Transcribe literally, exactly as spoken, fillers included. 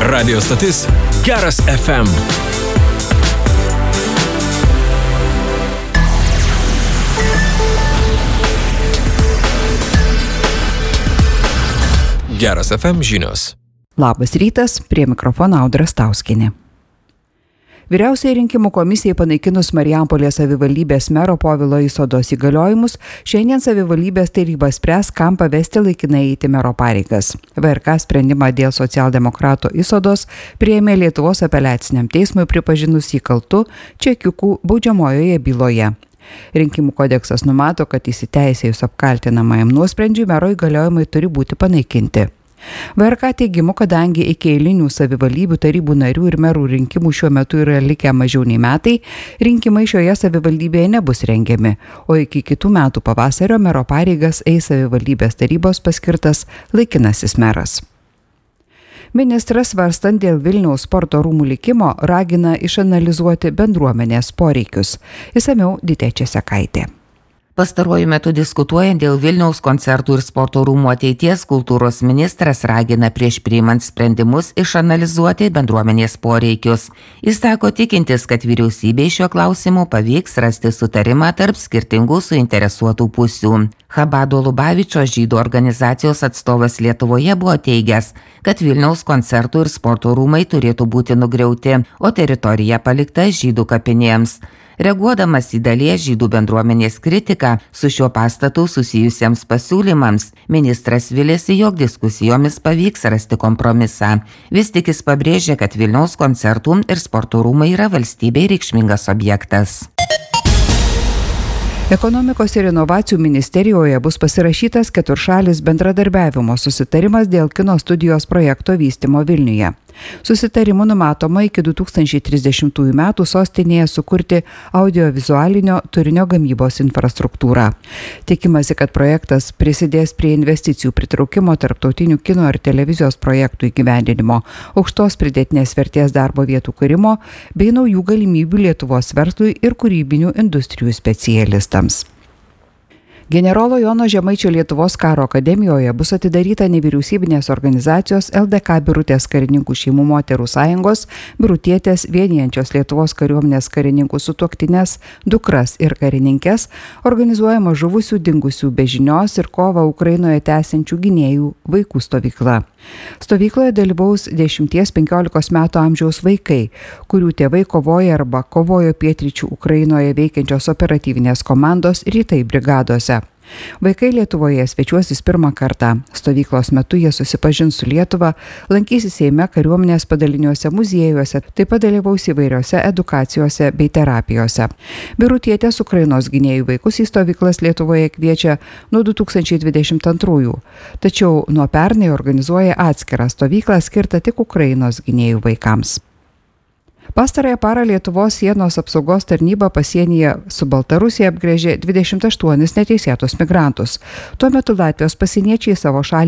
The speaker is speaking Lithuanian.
Radio stotis Geras F M. Geras F M žinios. Labas rytas, prie mikrofono Audra Stauskienė. Vyriausiai rinkimų komisijai panaikinus Marijampolės savivaldybės mero Povilo Isodos įgaliojimus, šiandien savivaldybės taryba spręs, kam pavesti laikinai eiti mero pareigas. V R K sprendimą dėl socialdemokrato Isodos priėmė Lietuvos apeliaciniam teismui pripažinus jį kaltu Čekiukų baudžiamojoje byloje. Rinkimų kodeksas numato, kad įsiteisėjus apkaltinamajam nuosprendžiui mero įgaliojimai turi būti panaikinti. V R K teigimu, kadangi iki eilinių savivaldybių tarybų narių ir merų rinkimų šiuo metu yra likę mažiau nei metai, rinkimai šioje savivaldybėje nebus rengiami, o iki kitų metų pavasario mero pareigas eis savivaldybės tarybos paskirtas laikinasis meras. Ministras, svarstant dėl Vilniaus sporto rūmų likimo, ragina išanalizuoti bendruomenės poreikius. Išsamiau Ditė Česekaitė. Pastaruoju metu diskutuojant dėl Vilniaus koncertų ir sporto rūmų ateities, kultūros ministras ragina prieš priimant sprendimus išanalizuoti bendruomenės poreikius. Jis sako tikintis, kad vyriausybei šiuo klausimu pavyks rasti sutarimą tarp skirtingų suinteresuotų pusių. Chabado Lubavičio žydų organizacijos atstovas Lietuvoje buvo teigęs, kad Vilniaus koncertų ir sporto rūmai turėtų būti nugriauti, o teritorija palikta žydų kapinėms. Reaguodamas į dalies žydų bendruomenės kritiką su šiuo pastatu susijusiems pasiūlymams, ministras vilėsi, jog diskusijomis pavyks rasti kompromisą. Vis tik jis pabrėžė, kad Vilniaus koncertų ir sporto rūmai yra valstybei reikšmingas objektas. Ekonomikos ir inovacijų ministerijoje bus pasirašytas keturšalis bendradarbiavimo susitarimas dėl kino studijos projekto vystymo Vilniuje. Susitarimu numatoma iki du tūkstančiai trisdešimtųjų metų sostinėje sukurti audiovizualinio turinio gamybos infrastruktūrą. Tikimasi, kad projektas prisidės prie investicijų pritraukimo, tarptautinių kino ir televizijos projektų įgyvendinimo, aukštos pridėtinės vertės darbo vietų kūrimo bei naujų galimybių Lietuvos verslui ir kūrybinių industrijų specialistams. Generolo Jono Žemaičio Lietuvos karo akademijoje bus atidaryta nevyriausybinės organizacijos L D K Birutės karininkų šeimų moterų sąjungos Birutietės vienijančios Lietuvos kariuomenės karininkų sutuoktinės, dukras ir karininkės, organizuojama žuvusių, dingusių be žinios ir kovą Ukrainoje tęsiančių gynėjų vaikų stovykla. Stovykloje dalyvaus dešimties penkiolikos metų amžiaus vaikai, kurių tėvai kovoja arba kovojo pietryčių Ukrainoje veikiančios operatyvinės komandos Rytai brigadose. Vaikai Lietuvoje svečiuosis pirmą kartą. Stovyklos metu jie susipažins su Lietuva, lankysis Seime, kariuomenės padaliniuose, muziejuose, taip pat dalyvaus įvairiose edukacijose bei terapijose. Birutietės Ukrainos gynėjų vaikus į stovyklas Lietuvoje kviečia nuo du tūkstančiai dvidešimt antrųjų, tačiau nuo pernai organizuoja atskirą stovyklą skirtą tik Ukrainos gynėjų vaikams. Pastarąją parą Lietuvos sienos apsaugos tarnyba pasienyje su Baltarusija apgręžė dvidešimt aštuonis neteisėtus migrantus. Tuo metu Latvijos pasieniečiai savo šalį